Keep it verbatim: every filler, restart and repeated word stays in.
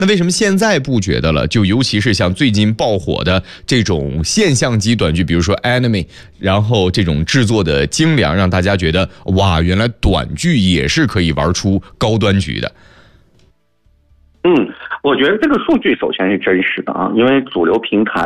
那为什么现在不觉得了？就尤其是像最近爆火的这种现象级短剧，比如说 anime， 然后这种制作的精良，让大家觉得哇，原来短剧也是可以玩出高端局的。 嗯，我觉得这个数据首先是真实的啊，因为主流平台